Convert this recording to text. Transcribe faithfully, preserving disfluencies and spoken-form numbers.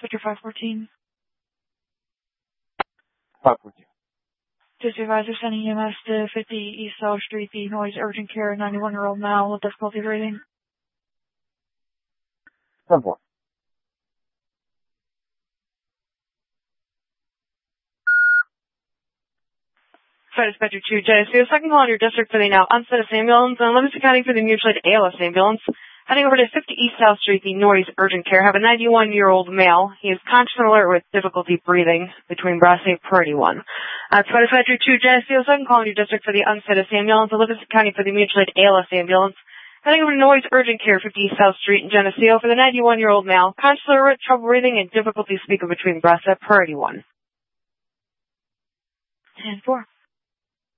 Victor five fourteen. five fourteen. To supervisor sending E M S to fifty East South Street, the noise urgent care, ninety-one-year-old male with difficulty breathing. ten four. Fire Dispatcher two J. So your second call in your district for the now unstatus ambulance and Livingston County for the mutual aid A L S ambulance. Heading over to fifty East South Street, the noise urgent care. Have a ninety-one-year-old male. He is conscious and alert with difficulty breathing between Brassey Priority one. Uh, Fire Dispatcher two J. So your second call in your district for the unstatus ambulance and Livingston County for the mutual aid A L S ambulance. Heading over to noise urgent care, fifty East South Street in Geneseo for the ninety-one-year-old male. Conscious and alert, trouble breathing, and difficulty speaking between Brassey Priority one. ten four.